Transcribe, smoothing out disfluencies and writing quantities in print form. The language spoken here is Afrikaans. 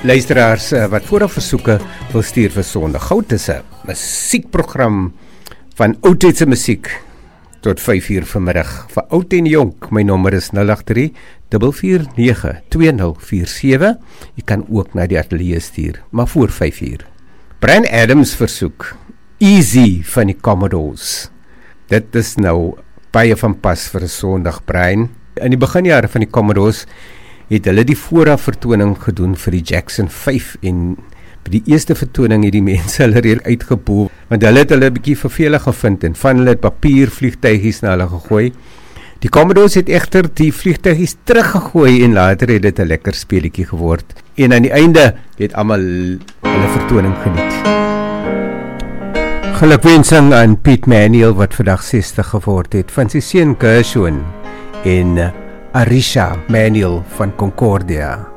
Luisteraars wat vooraf versoeke wil stuur vir Sondag Goud is 'n musiekprogram van oudtydse musiek tot 5:00 vanmiddag vir oud en jonk. My nommer is 083 449 2047. Jy kan ook na die ateljee stuur, maar voor 5:00. Brian Adams versoek Easy van die Commodores. Dit is nou baie van pas vir 'n Sondag, Brian. In die beginjare van die Commodores het hulle die vooraf vertoning gedoen vir die Jackson 5 en by die eerste vertoning het die mense hulle reeds uitgeboel, want hulle het hulle 'n bietjie vervelig gevind en van hulle het papier vliegtuigies na hulle gegooi. Die Commodores het egter die vliegtuigies teruggegooi en later het dit 'n lekker speletjie geword. En aan die einde het almal hulle vertoning geniet. Gelukwensing aan Piet Manuel wat vandag 60 geword het, van sy seun Gershwin en Arisha Manuel van Concordia.